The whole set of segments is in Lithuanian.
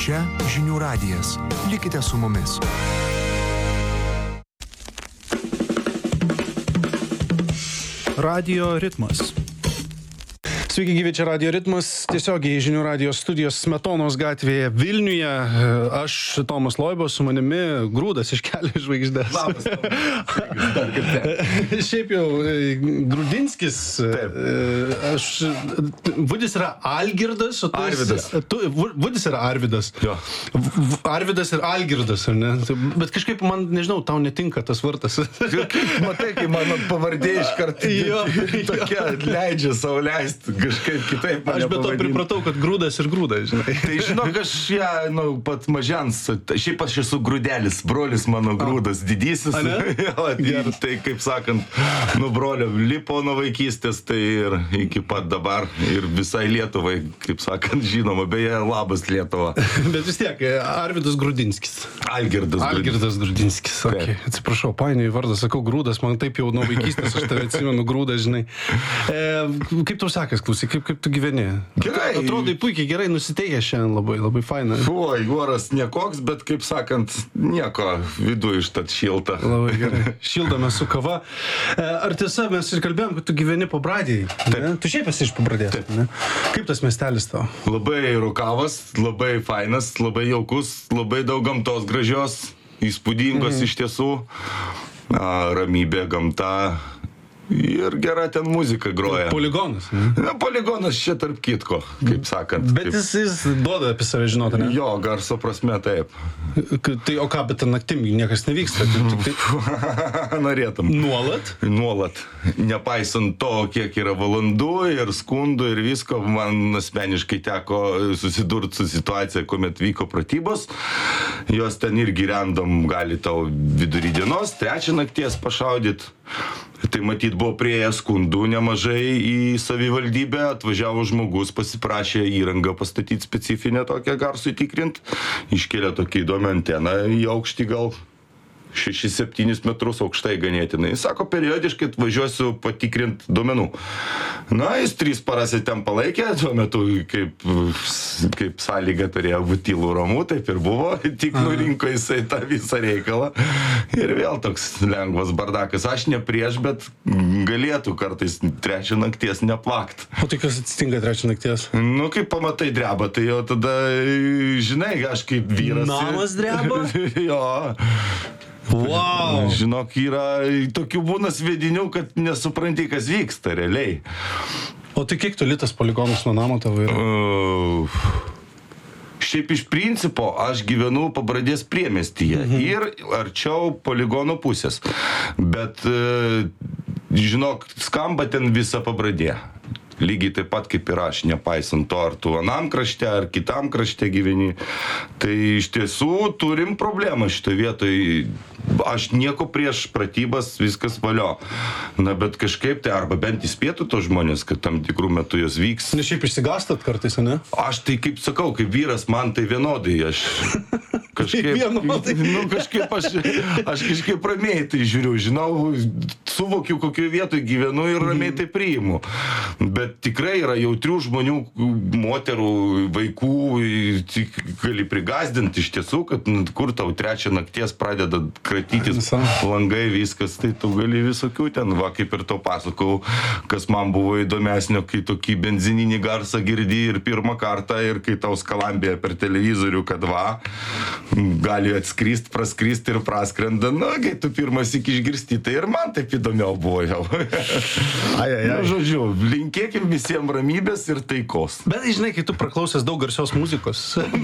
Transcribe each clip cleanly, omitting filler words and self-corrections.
Čia Žinių radijas. Likite su mumis. Radio ritmas. Sveiki, gyvi, čia Radio ritmas, tiesiogiai Žinių radijos studijos Smetonos gatvėje Vilniuje. Aš, Tomas Loibas, su manimi Grūdas iš Kelio žvaigždės. Labas, dar kaip ten. Šiaip jau, Grūdinskis. Vudis yra Algirdas, o tu Arvidas. Vudis yra Arvidas. Jo. Arvidas ir Algirdas, ar ne? Bet kažkaip man, nežinau, tau netinka tas vartas. Matai, kai mano pavardė iškart tokia leidžia sau leisti kažkaip kitaip mane Aš be to pavadinti. pripratau, kad Grūdas ir Grūdas, žinai. Tai žinok, aš ją, pat mažens, šiaip aš esu Grūdelis, brolis mano Grūdas didysis. Jo, tai kaip sakant, nu brolio lipo nuo vaikystės, tai ir iki pat dabar ir visai Lietuvai, kaip sakant, žinoma, beje, labas Lietuva. Bet vis tiek, Arvidas Grūdinskis. Algirdas Grūdinskis, okay. Atsiprašau, painioju vardą, sakau Grūdas, man taip jau nuo vaikystės, aš tave atsimenu Grūdas, žinai. Kaip tau sekas, klausyk, kaip tu gyveni? Gerai. Atrodai puikiai, gerai nusiteikęs šiandien, labai faina. Oi, oras nekoks, bet kaip sakant, nieko, vidu ištat šilta. Labai gerai. Šildame su kava. Ar tiesa, mes ir kalbėjom, kad tu gyveni Pabradėje? Tu šiaip esi iš Pabradės? Ne? Kaip tas miestelis tau? Labai rukavas, labai fainas, labai jaukus, labai daug gamtos gražios, įspūdingos iš tiesų, ramybė, gamta. Ir gera ten muzika groja. Poligonas, ne? Na, poligonas čia tarp kitko, kaip sakant. Bet jis duoda apie save žinoti, ne? Jo, garso prasme taip. Tai o ką, bet naktim niekas nevyksta? Norėtum. Nuolat? Nuolat. Nepaisant to, kiek yra valandų ir skundų ir visko, man asmeniškai teko susidurti su situacija, kuomet vyko pratybos. Jos ten irgi random gali tau vidury dienos, 3 nakties pašaudyti. Tai matyt buvo prieėję skundų nemažai į savivaldybę, atvažiavo žmogus, pasiprašė įrangą pastatyti specifinę tokią garsui tikrint, iškėlė tokį įdomią anteną į aukštį gal 6-7 metrus aukštai ganėtinai. Jis sako, periodiškai atvažiuosiu patikrint duomenų. Na, jis 3 paras ten palaikė, tuo metu kaip sąlyga turėjo būti tylų ramu, taip ir buvo, tik nurinko jisai tą visą reikalą. Ir vėl toks lengvas bardakas. Aš ne prieš, bet galėtų kartais 3 nakties neplakt. O tai kas atsitinka 3 nakties? Nu, kaip pamatai dreba, tai jau tada, žinai, aš kaip vyras. Namas dreba? Jo. Wow. Žinok, yra tokių būna svedinių, kad nesupranti, kas vyksta realiai. O tai kiek toli tas poligonas nuo namo tavo yra? Šiaip iš principo aš gyvenu Pabradės priemiestyje ir arčiau poligono pusės. Bet, žinok, skamba ten visa Pabradė. Lygiai taip pat kaip ir aš, nepaisant to, ar tu anam krašte, ar kitam krašte gyveni. Tai iš tiesų turim problemą šitoje vietoje. Aš nieko prieš pratybas, viskas valio. Na, bet kažkaip tai arba bent įspėtų to žmonės, kad tam tikrų metų jos vyks. Ne šiaip išsigastat kartais, ne? Aš tai kaip sakau, kaip vyras, man tai vienodai. Aš kažkaip, aš kažkaip ramiai tai žiūriu, žinau, suvokiu, kokioje vietoje gyvenu ir ramiai tai priimu. Bet tikrai yra jautrių žmonių, moterų, vaikų, gali prigazdinti iš tiesų, kad kur tau 3 nakties pradeda kratytis langai, viskas, tai tu gali visokių ten, va, kaip ir tau pasakau, kas man buvo įdomesnio, kai tokį benzininį garsą girdi ir pirmą kartą, ir kai tau skalambėja per televizorių, kad va, gali atskrist, praskrist ir praskrenda, na, kai tu pirmas iki išgirsti, tai ir man taip įdomiau buvo jau. Na, žodžiu, linkėkim visiems ramybės ir taikos. Bet žinai, kai tu praklausęs daug garsios muzikos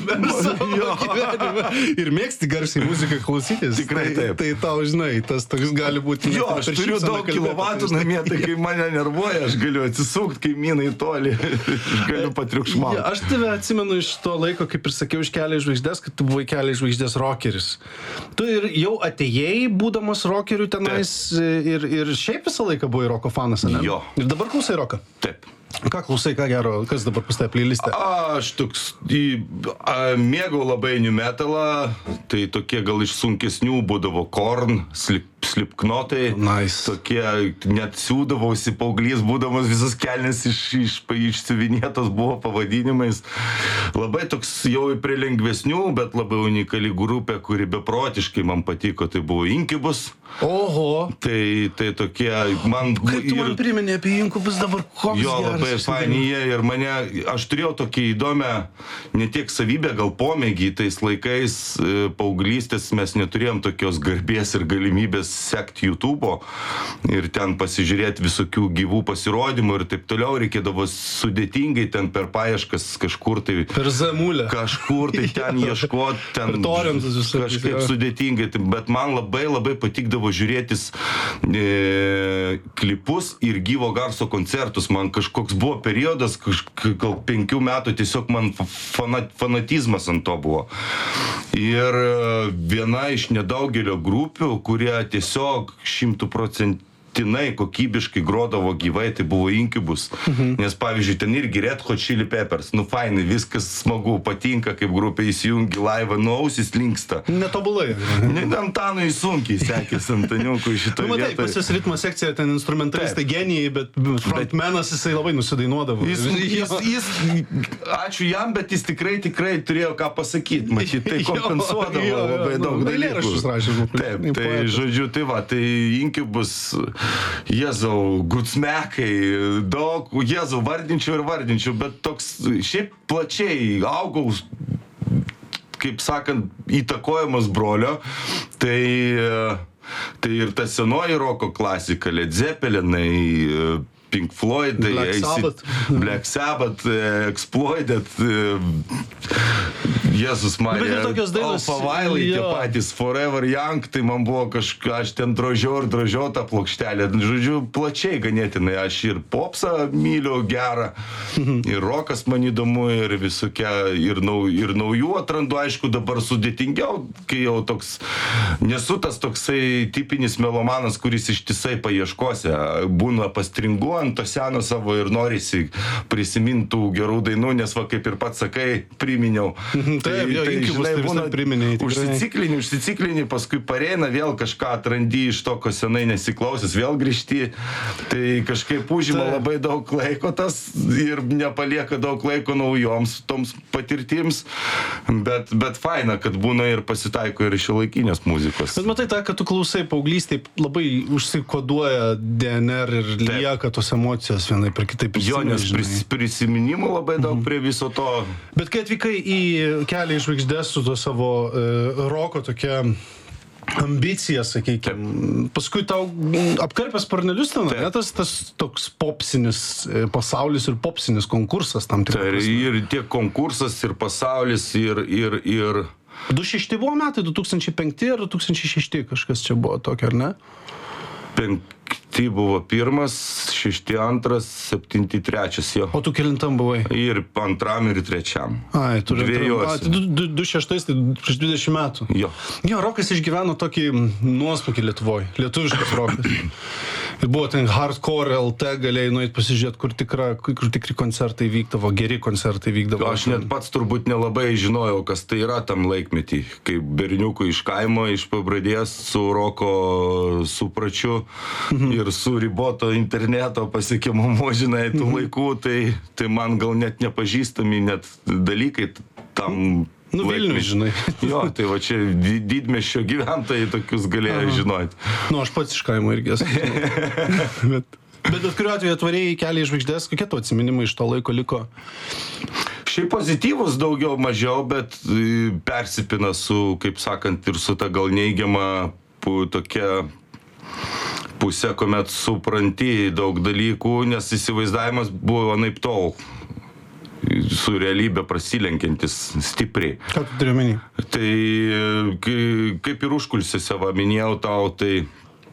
ir mėgsti garsiai muziką klausytis, tikrai taip. Tai tau, žinai, tas toks gali būti. Jo, aš turiu daug kilovatų namie, tai kai mane nervuoja, aš galiu atsisukti kaimynai toli, aš galiu patriukšmauti. Ja, aš tave atsimenu iš to laiko, kaip ir sakiau, iš Kelio žvaigždės, kad tu buvai Kelio žvaigždės rockeris. Tu ir jau atėjai, būdamas rockeriu tenais, ir šiaip visą laiką buvai roko fanas, ne? Jo. Ir dabar klausai roką? Taip. Ką klausai, ką gero, kas dabar pas tave playliste? Aš toks mėgau labai new metalą, tai tokie gal iš sunkesnių būdavo Korn, Slipknotai. Nice. Tokie, net siūdavausi, paauglys būdamas, visas kelnes išsiuvinėtos buvo pavadinimais. Labai toks jau prie lengvesnių, bet labai unikali grupė, kuri beprotiškai man patiko, tai buvo Incubus. Oho. Tai tokie, man... Kaip tu man priminė apie Incubus dabar, koks jo, geras. labai faini jie ir mane, aš turėjau tokį įdomią, ne tiek savybę, gal pomėgį, tais laikais paauglystės mes neturėjom tokios garbės ir galimybės sekti YouTube'o ir ten pasižiūrėti visokių gyvų pasirodymų ir taip toliau, reikėdavo sudėtingai ten per paieškas kažkur tai... Per Zamulę. Kažkur tai ten ieškoti, ten per torentus visokius. Kažkaip sudėtingai, bet man labai labai patikdavo žiūrėtis klipus ir gyvo garso koncertus. Man kažkoks buvo periodas, gal 5 metų tiesiog man fanatizmas ant to buvo. Ir viena iš nedaugelio grupių, kurie tiesiog 100% kokybiškai grodavo gyvai, tai buvo Incubus. Nes, pavyzdžiui, ten irgi Red Hot Chili Peppers. Nu, fainai, viskas smagu, patinka, kaip grupė įsijungi laivą, nu, ausis linksta. Netobulai. Antanui sunkiai sekės Antaniukui šitoje vietoje. vietoje. Pas jis ritmo sekcija, ten instrumentalistai genijai, bet frontmenas jisai labai nusidainuodavo. Jis, ačiū jam, bet jis tikrai turėjo ką pasakyti. Matyt, tai kompensuodavo labai daug dalykų. Taip, tai žodžiu, tai va, tai Incubus, Jėzau, Gutsmekai, daug, Jėzau, vardinčiau, bet toks šiaip plačiai augau, kaip sakant, įtakojamas brolio, tai ir ta senoji roko klasika, Led Zeppelinai, Pink Floyd, Black Sabbath, Exploited, Jėzus Marija, Alpha Violet, tie patys Forever Young, tai man buvo kažką, aš ten drožiau tą plokštelę. Žodžiu, plačiai ganėtinai, aš ir popsą myliu gerą, ir rokas man įdomu, ir visokia, ir naujų atrandu, aišku, dabar sudėtingiau, kai jau toks, nesu tas toksai tipinis melomanas, kuris ištisai paieškose, būna pastringuojant to seno savo ir norisi prisimintų gerų dainų, nes va, kaip ir pats sakai, priminiau. Taip, žinai, būna priminėjai. Užsiciklini, paskui pareina, vėl kažką atrandi iš to, ko senai nesiklausęs, vėl grįžti. Tai kažkaip užima labai daug laiko tas ir nepalieka daug laiko naujoms toms patirtims, bet faina, kad būna ir pasitaiko ir šiuolaikinės muzikos. Bet matai, kad tu klausai paauglystėj, labai užsikoduoja DNR ir lieka tos emocijos vienai per kitaip prisimeni. Jo, nes prisiminimų labai daug prie viso to. Bet kai atvykai į Kelią į žvaigždes su to savo roko tokia ambicija, sakykime, paskui tau apkarpęs sparnelius ten, tas toks popsinis pasaulis ir popsinis konkursas tam tikrai. Ir tiek konkursas, ir pasaulis, ir 2006 buvo metai, 2005 ar 2006 kažkas čia buvo tokia, ar ne? 5 buvo pirmas, 6 antras, 7 trečias jo. O tu kelintam buvai? Ir antram, ir trečiam. Ai, tu dviejuose. 26, tai prieš 20 metų. Jo. Jo, rokas išgyveno tokį nuosmukį Lietuvoje, lietuviškas rokas. Ir buvo ten hardcore LT, galėjai nueit pasižiūrėti, kur tikri koncertai vykdavo, geri koncertai vykdavo. Aš net pats turbūt nelabai žinojau, kas tai yra tam laikmetį, kaip berniukų iš kaimo, iš Pabradės, su roko supračiu ir su riboto interneto pasiekiamumu, žinai, tų laikų, tai man gal net nepažįstami net dalykai tam. Nu, Vilnius, žinai. Jo, tai va čia didmiesčio gyventojai tokius galėjo žinoti. Nu, aš pats iš kaimo irgi esu. Bet kuriuo atveju atvarėjai Kelią į žvaigždes, kokie tu atsiminimai iš to laiko liko? Šiaip pozityvus daugiau mažiau, bet persipina su, kaip sakant, ir su ta gal neigiama tokia pusė, kuomet supranti daug dalykų, nes įsivaizdavimas buvo anaip tol su realybė prasilenkiantis stipriai. Ką tu turi omeny? Tai kaip ir užkulisiuose minėjau tau, tai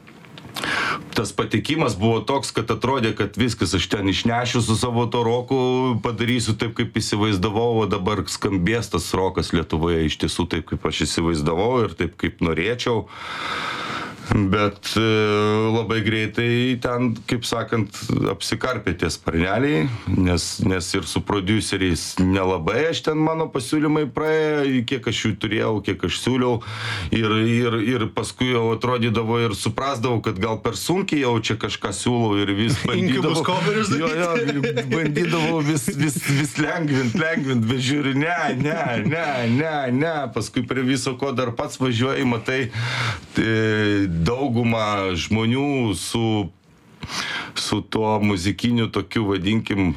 tas patikimas buvo toks, kad atrodė, kad viskas aš ten išnešiu su savo to roku, padarysiu taip, kaip įsivaizdavau, o dabar skambės tas rokas Lietuvoje iš tiesų taip, kaip aš įsivaizdavau ir taip, kaip norėčiau. Bet labai greitai ten, kaip sakant, apsikarpė tie sparneliai, nes ir su prodiuseriais nelabai aš ten mano pasiūlymai praėjo, kiek aš jų turėjau, kiek aš siūliau ir paskui jau atrodydavo ir suprasdavau, kad gal per sunkiai jau čia kažką siūlau ir vis bandydavau. Bandydavau vis lengvint, bet žiūriu, ne, paskui prie viso ko dar pats važiuoji, matai, dauguma žmonių su tuo muzikiniu tokiu, vadinkim,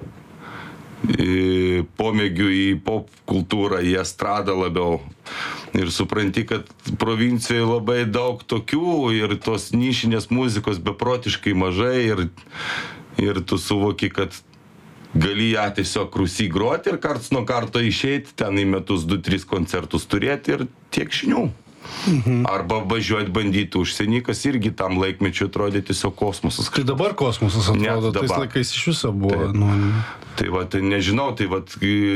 pomėgiu į pop kultūrą, į estradą labiau. Ir supranti, kad provincijoje labai daug tokių ir tos nišinės muzikos beprotiškai mažai ir tu suvoki, kad gali ją tiesiog Rūsy groti ir karts nuo karto išeiti, ten į metus 2-3 koncertus turėti ir tiek žinių. Arba važiuoti bandyti užsienį, kas irgi tam laikmečiu atrodė tiesiog kosmosas. Tai dabar kosmosas atrodo, tais laikais iš viso buvo. Tai va, tai nežinau, tai va,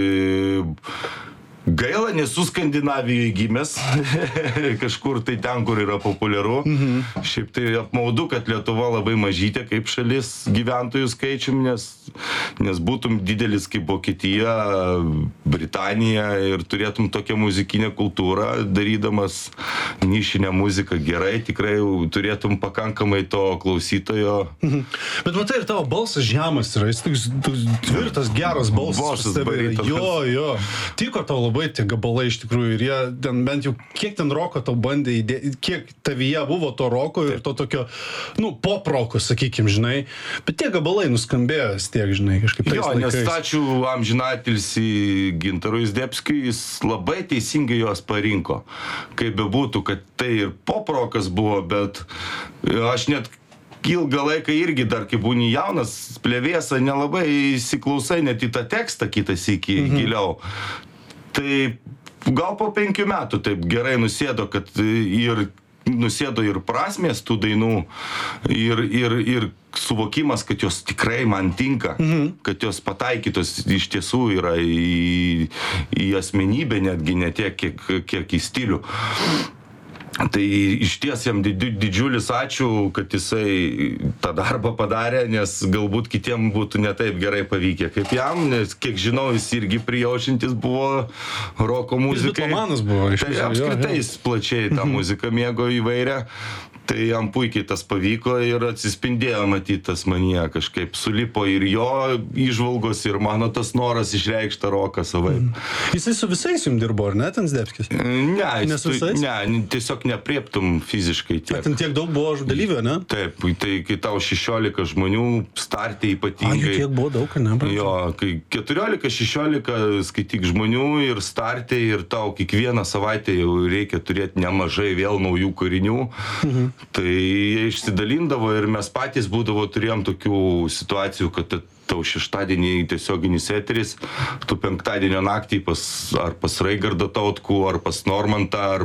gaila, nesu Skandinavijoje gimęs, kažkur tai ten, kur yra populiaru. Šiaip tai apmaudu, kad Lietuva labai mažytė kaip šalis gyventojų skaičium, nes būtum didelis kaip Vokietija, Britanija ir turėtum tokią muzikinę kultūrą, darydamas nišinę muziką gerai, tikrai turėtum pakankamai to klausytojo. Bet matai, ir tavo balsas žemas yra, jis toks tvirtas, geras balsas. Jo. Tiko tau labai tie gabalai iš tikrųjų ir jie ten bent jau kiek ten roko tau bandė įdėti, kiek tavyje buvo to roko ir to tokio, pop roko, sakykim, žinai, bet tie gabalai nuskambėjo tiek, žinai, kažkaip tais laikais. Nes ačiū amžinatilsį Gintarui Zdebskiui, jis labai teisingai juos parinko. Kaip bebūtų, kad tai ir pop rokas buvo, bet aš net ilgą laiką irgi dar, kai būni jaunas, plevėsa nelabai įsiklausai net į tą tekstą kitas iki giliau. Tai gal po 5 metų taip gerai nusėdo, kad nusėdo ir prasmės tų dainų ir suvokimas, kad jos tikrai man tinka, kad jos pataikytos iš tiesų yra į asmenybę netgi ne tiek, kiek į stilių. Tai iš ties jam didžiulis ačiū, kad jisai tą darbą padarė, nes galbūt kitiem būtų ne taip gerai pavykę kaip jam, nes kiek žinau, jis irgi prijaučiantis buvo roko muzikai. Jis bitlomanas buvo iš viso. Tai apskritai jis plačiai tą muziką mėgo įvairią. Tai jam puikiai tas pavyko ir atsispindėjo matytas manyje, kažkaip sulipo ir jo įžvalgos ir mano tas noras išreikšta roką savaip. Jisai su visais jums dirbo, ar ne, ten Zdebskis? Ne, tiesiog neprieptum fiziškai tiek. Ten tiek daug buvo dalyvių, ne? Taip, tai kai tau 16 žmonių startė ypatingai. Tiek buvo daug, ne? Jo, kai 14-16 skaityk žmonių ir startė ir tau kiekvieną savaitę jau reikia turėti nemažai vėl naujų kūrinių. Tai jie išsidalindavo ir mes patys turėjom tokių situacijų, kad tau šeštadienį tiesioginis eteris, tu penktadienio naktį ar pas Raigardą Tautkų, ar pas Normantą, ar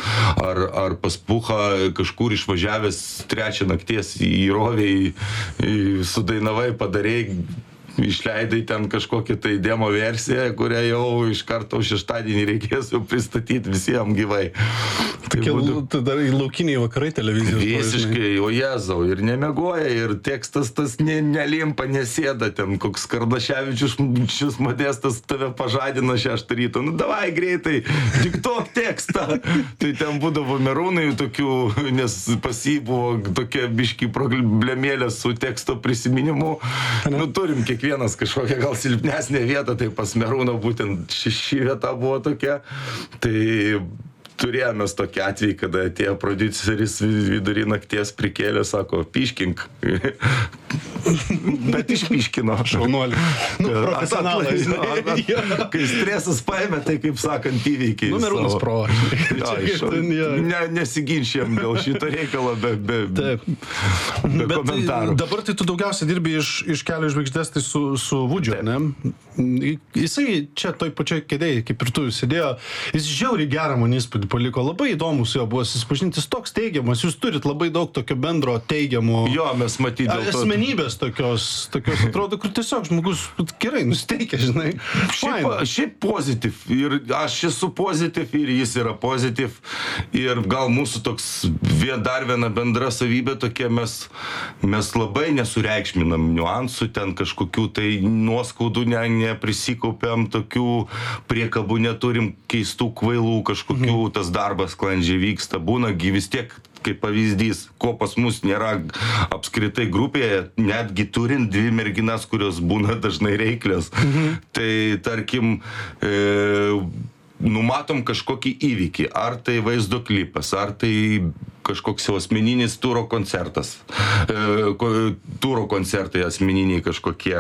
pas Puchą kažkur išvažiavęs 3 nakties įrovė, sudainavai, padarėjai, išleidai ten kažkokią tai demo versiją, kurią jau iš karto šeštadienį reikės jau pristatyti visiems gyvai. Tai dar į laukiniai vakarai televizijos. Visiškai, o jezau, ir nemiegoja, ir tekstas tas nelimpa, nesėda, ten koks Kardaševičius Modestas tave pažadina 6 ryto, davai greitai, diktuok tekstą. Tai ten būdavo merūnai tokių, nes pas jį buvo tokia biški problemėlė su teksto prisiminimu. Turim kiekvienas kažkokią gal silpnesnę vietą, tai pas merūną būtent ši vieta buvo tokia. Tai turėjome tokį atvejį, kada atėjo prodiuseris vidury nakties prikėlė, sako, piškink. Bet išpiškino. Šaunuolį. Profesionalai. Kai stresas paėmė, tai kaip sakant įveikiai. Merūnas pro. Nesiginčiam dėl šito reikalo be komentarų. Dabar tai tu daugiausiai dirbi iš Kelio žvaigždės, tai su Vudžiu, ne? Jisai čia toj pačioj kėdėj, kaip ir tu sėdėjo, jis žiauriai gerą man įspūdį paliko, labai įdomu su juo buvo susipažinti, jis toks teigiamas, jūs turit labai daug tokio bendro teigiamo. Jo, mes matydėl to. Asmenybės ramybės tokios atrodo, kur tiesiog žmogus gerai nusteikia, žinai. Šiaip pozityv. Ir aš esu pozityv ir jis yra pozityv. Ir gal mūsų toks dar viena bendra savybė tokia, mes labai nesureikšminam niuansų, ten kažkokių tai nuoskaudų neprisikaupiam, tokių priekabų neturim, keistų kvailų kažkokių, tas darbas sklandžiai vyksta, būna vis tiek, kaip pavyzdys, ko pas mus nėra apskritai grupėje, netgi turint 2 merginas, kurios būna dažnai reiklios. Tai tarkim, numatom kažkokį įvykį, ar tai vaizdo klipas, ar tai kažkoks jau asmeninis turo koncertas, turo koncertai asmeniniai kažkokie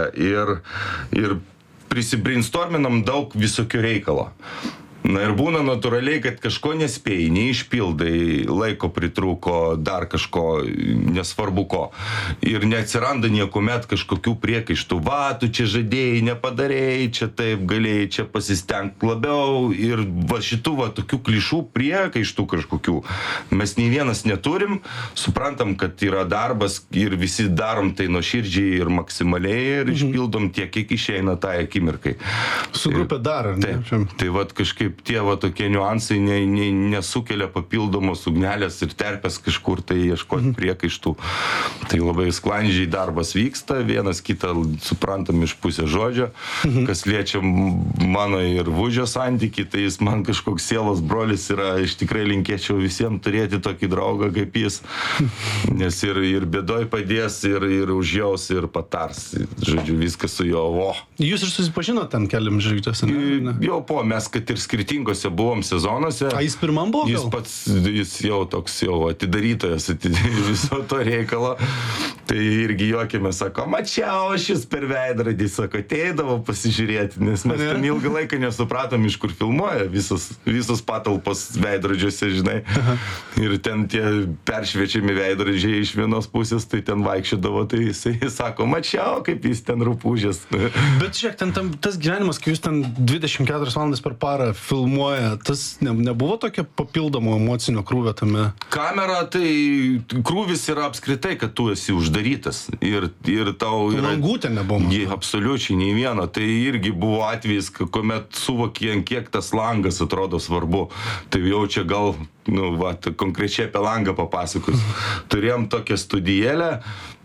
ir prisibrainstorminam daug visokio reikalo. Na ir būna natūraliai, kad kažko nespėjai, neišpildai, laiko pritrūko, dar kažko, nesvarbu ko. Ir neatsiranda niekuomet kažkokių priekaištų. Va, tu čia žadėjai, nepadarėjai, čia taip galėjai, čia pasistengti labiau. Ir va šitų va tokių klišų priekaištų kažkokių mes nei vienas neturim. Suprantam, kad yra darbas ir visi darom tai nuoširdžiai ir maksimaliai ir išpildom tiek, kiek išeina tai akimirkai. Su grupė dar, ne? Taip, tai va kažkaip tie va tokie niuansai nesukelia papildomos ugnelės ir terpės kažkur tai ieškoti priekaištų. Tai labai sklandžiai darbas vyksta, vienas kitą suprantam iš pusės žodžio. Kas liečia mano ir Vužio santykį, tai jis man kažkoks sielos brolis yra, aš tikrai linkėčiau visiems turėti tokį draugą kaip jis, nes ir bėdoj padės, ir užjaus, ir patars. Žodžiu, viskas su juo. Jūs ir susipažinot ten keliam žvaigždės, ne? Jo, mes kad ir skirtingose buvom sezonuose. A, jis pirmam buvo? Jis jau toks atidarytojas viso to reikalo. Tai irgi juokėme, sako, mačiau šis per veidrodį, sako, ateidavo pasižiūrėti, nes mes ten ilgą laiką nesupratom, iš kur filmuoja visos patalpos veidrodžiuose, žinai. Ir ten tie peršviečiami veidrodžiai iš vienos pusės, tai ten vaikščiodavo, tai jisai sako, mačiau, kaip jis ten rupūžės. Bet žiūrėk, tas gyvenimas, kai jūs ten 24 valandas per parą filmuoja, tas nebuvo tokia papildomo emocinio krūvio tame? Kamera, tai krūvis yra apskritai, kad tu esi uždarytas ir tau yra... Langų ten nebuvo? Absoliučiai, nei vieno. Tai irgi buvo atvejis, kuomet suvokė, kiek tas langas atrodo svarbu. Tai jau čia gal, konkrečiai apie langą papasakos. Turėjom tokią studijėlę,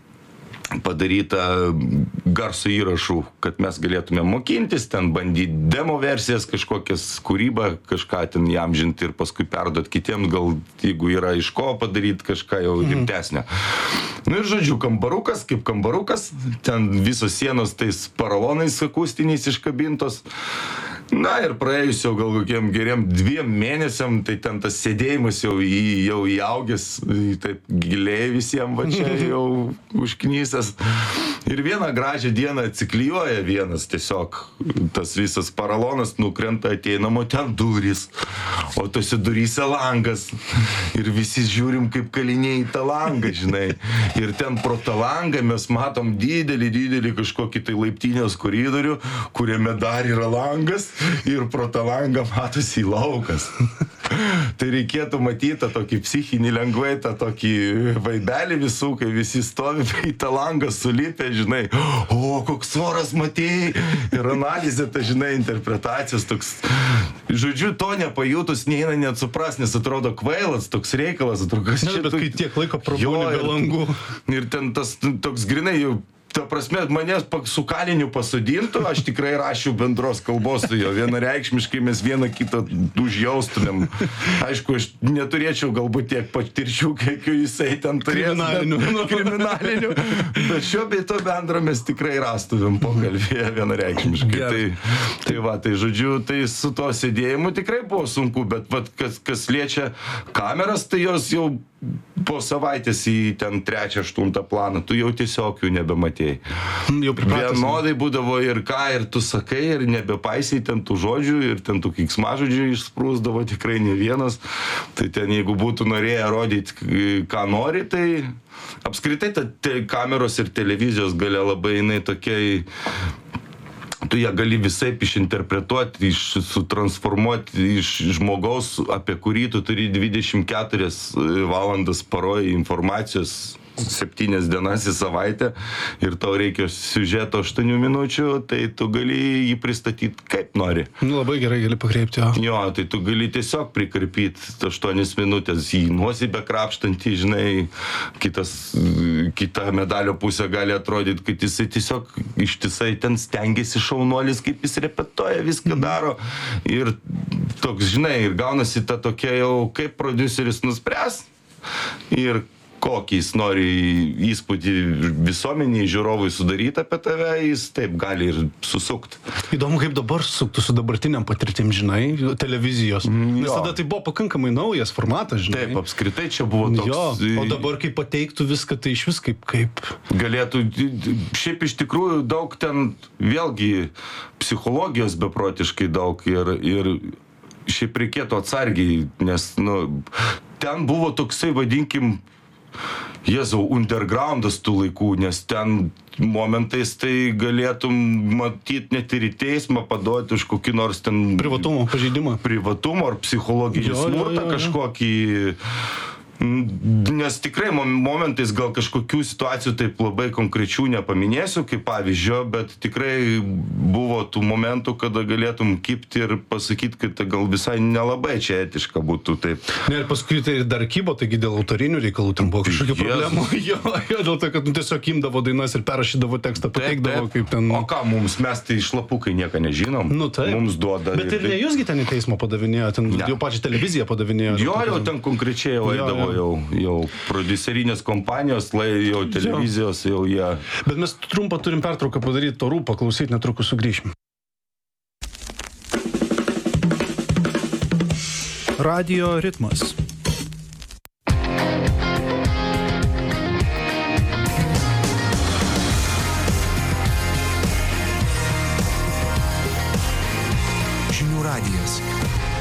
padaryta garso įrašų, kad mes galėtume mokintis, ten bandyti demo versijas, kažkokias kūrybą, kažką ten įamžinti ir paskui perduoti kitiems, gal jeigu yra iš ko padaryti kažką jau rimtesnio. Ir žodžiu, kambarukas, kaip kambarukas, ten visos sienos tais paralonais akustiniais iškabintos. Na ir praėjus jau gal kokiem geriem 2 mėnesiam, tai ten tas sėdėjimas jau įaugęs, taip giliai visiems va čia jau užknysęs. Ir vieną gražią dieną atsiklijuoja vienas tiesiog, tas visas paralonas nukrenta, ateinamo ten durys, o tose duryse langas. Ir visi žiūrim kaip kaliniai į tą langą, žinai. Ir ten pro tą langą mes matom didelį kažkokį tai laiptinės koridorių, kuriame dar yra langas. Ir pro tą langą matosi laukas. Tai reikėtų matyti tą tokį psichinį lengvai, tą tokį vaibelį visų, kai visi stovi į tą langą sulipę, žinai, o koks svoras matėjai. Ir analizė, ta, žinai, interpretacijos toks. Žodžiu, to nepajutus neina net supras, nes atrodo kvailas, toks reikalas, atrodo, kas čia. Bet kai tiek laiko prabūni be langų. Ir ten tas toks grinai jau. Ta prasme, manęs su kaliniu pasodintų, aš tikrai rašiau bendros kalbos su jo. Vienareikšmiškai mes vieną kitą užjaustumėm. Aišku, aš neturėčiau galbūt tiek patirčių, kiek jisai ten turėjo. Kriminalinių. Bet šio bei to bendro mes tikrai rastumėm pokalbėje vienareikšmiškai. Tai žodžiu, tai su to sėdėjimu tikrai buvo sunku, bet kas liečia kameras, tai jos jau po savaitės į ten 3-8 planą, tu jau tiesiog jų nebematėjai. Vienodai būdavo ir ką, ir tu sakai, ir nebepaisiai ten tų žodžių, ir ten tų keiksmažodžių išsprūsdavo tikrai ne vienas. Tai ten jeigu būtų norėję rodyti, ką nori, tai apskritai kameros ir televizijos galia labai jinai tokiai... Tu ją gali visaip išinterpretuoti, sutransformuoti iš žmogaus, apie kurį tu turi 24 valandas paroj informacijos 7 dienas į savaitę ir tau reikia siužeto 8 minučių, tai tu gali jį pristatyti kaip nori. Nu, labai gerai gali pakreipti, jo. Jo, tai tu gali tiesiog prikarpyti 8 minutės į nosį bekrapštantį, žinai, kita medalio pusė gali atrodyti, kad jisai tiesiog ištisai ten stengiasi šaunuolis, kaip jis repetuoja, viską daro. Ir toks, žinai, ir gaunasi ta tokia jau, kaip prodiuseris nuspręs ir kokį jis nori įspūdį visuomeniai, žiūrovui sudaryti apie tave, jis taip gali ir susukti. Įdomu, kaip dabar susuktų su dabartiniam patirtim, žinai, televizijos. Nes tada tai buvo pakankamai naujas formatas, žinai. Taip, apskritai čia buvo toks... Jo, o dabar kaip pateiktų viską, tai iš vis kaip... Galėtų, šiaip iš tikrųjų daug ten, vėlgi, psichologijos beprotiškai daug ir šiaip reikėtų atsargiai, nes, nu, ten buvo toksai, vadinkim, Jėzau, undergroundas tų laikų, nes ten momentais tai galėtum matyti net ir į teismą paduoti už kokį nors ten... Privatumo pažeidimą. Privatumo ar psichologinį smurtą kažkokį... Nes tikrai momentais gal kažkokių situacijų taip labai konkrečių nepaminėsiu kaip pavyzdžio, bet tikrai buvo tų momentų, kada galėtum kipti ir pasakyti, kad gal visai nelabai čia etiška būtų taip. Ne, ir paskui tai dar kybo, taigi dėl autorinių reikalų ten buvo kažkokių problemų. Jo, dėl to, kad tiesiog imdavo dainas ir perrašydavo tekstą, pateikdavo kaip ten... O ką mums, mes tai šlapukai nieko nežinom. Nu, taip. Mums duoda... Bet ir ne jūsgi ten į teismą padavinėjo, ten jau pačią televiziją padavinėjo. Jo, jau ten konkrečiai jau eidavo. Jau prodiuserinės kompanijos, jau televizijos, jau jie... Bet mes trumpą turim pertrauką padaryti, Torų paklausyti, netrukus sugrįšim. Radio ritmas.